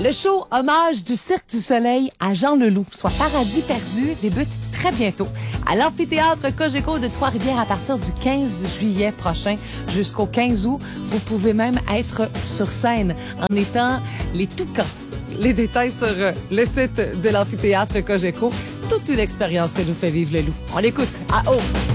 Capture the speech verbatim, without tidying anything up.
Le show hommage du Cirque du Soleil à Jean Leloup, soit Paradis perdu, débute très bientôt à l'amphithéâtre Cogeco de Trois-Rivières à partir du quinze juillet prochain jusqu'au quinze août. Vous pouvez même être sur scène en étant les toucans. Les détails sur le site de l'amphithéâtre Cogeco. Toute une expérience que nous fait vivre Leloup. On l'écoute à haut.